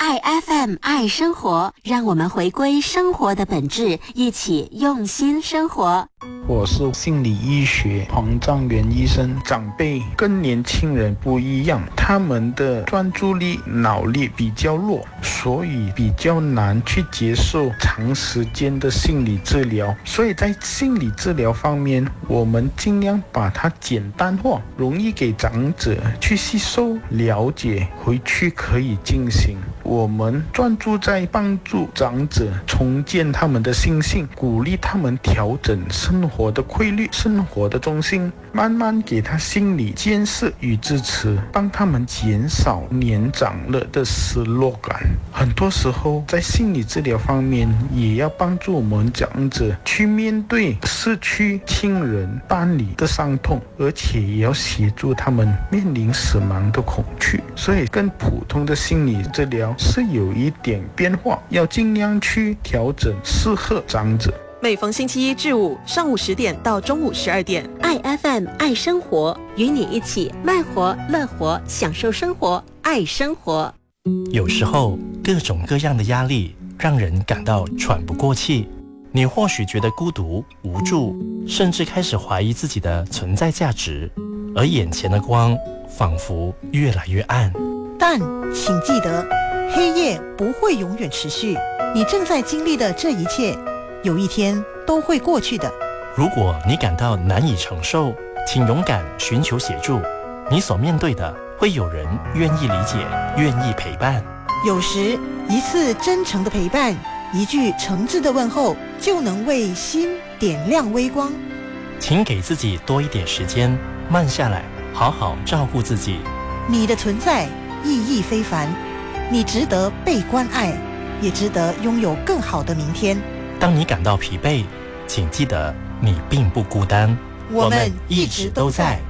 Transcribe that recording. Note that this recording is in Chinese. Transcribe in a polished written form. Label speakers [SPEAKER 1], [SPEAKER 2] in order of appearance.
[SPEAKER 1] 爱 FM 爱生活，让我们回归生活的本质，一起用心生活。
[SPEAKER 2] 我是心理医学黄章元医生。长辈跟年轻人不一样，他们的专注力、脑力比较弱，所以比较难去接受长时间的心理治疗。所以在心理治疗方面，我们尽量把它简单化，容易给长者去吸收、了解，回去可以进行。我们专注在帮助长者重建他们的心性，鼓励他们调整生活的规律、生活的中心，慢慢给他心理建设与支持，帮他们减少年长了的失落感。很多时候在心理治疗方面，也要帮助我们长者去面对失去亲人、伴侣的伤痛，而且也要协助他们面临死亡的恐惧。所以跟普通的心理治疗是有一点变化，要尽量去调整适合长者。
[SPEAKER 3] 每逢星期一至五上午10点到中午12点，
[SPEAKER 1] 爱 FM 爱生活，与你一起慢活、乐活，享受生活，爱生活。
[SPEAKER 4] 有时候各种各样的压力让人感到喘不过气，你或许觉得孤独、无助，甚至开始怀疑自己的存在价值，而眼前的光仿佛越来越暗。
[SPEAKER 5] 但请记得，黑夜不会永远持续，你正在经历的这一切，有一天都会过去的。
[SPEAKER 4] 如果你感到难以承受，请勇敢寻求协助，你所面对的会有人愿意理解，愿意陪伴。
[SPEAKER 5] 有时一次真诚的陪伴，一句诚挚的问候，就能为心点亮微光。
[SPEAKER 4] 请给自己多一点时间，慢下来，好好照顾自己。
[SPEAKER 5] 你的存在意义非凡，你值得被关爱，也值得拥有更好的明天。
[SPEAKER 4] 当你感到疲惫，请记得你并不孤单，
[SPEAKER 5] 我们一直都在。